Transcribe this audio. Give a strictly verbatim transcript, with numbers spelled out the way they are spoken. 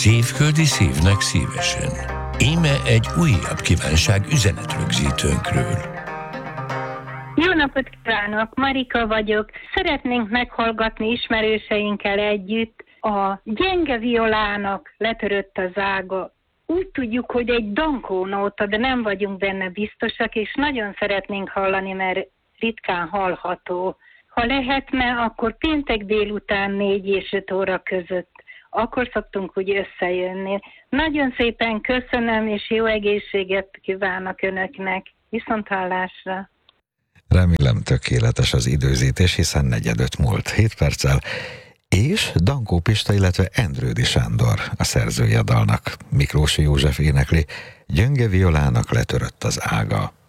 Szívköldi szívnek szívesen. Íme egy újabb kívánság üzenetrögzítőnkről. Jó napot kívánok, Marika vagyok. Szeretnénk meghallgatni ismerőseinkkel együtt a Gyenge violának letörött az ága. Úgy tudjuk, hogy egy dankó nóta, de nem vagyunk benne biztosak, és nagyon szeretnénk hallani, mert ritkán hallható. Ha lehetne, akkor péntek délután négy és öt óra között. Akkor szoktunk úgy összejönni. Nagyon szépen köszönöm, és jó egészséget kívánok önöknek. Viszonthallásra! Remélem tökéletes az időzítés, hiszen negyedöt múlt hét perccel, és Dankó Pista, illetve Endrődi Sándor a szerzője a dalnak. Miklósi József énekli, Gyenge violának letörött az ága.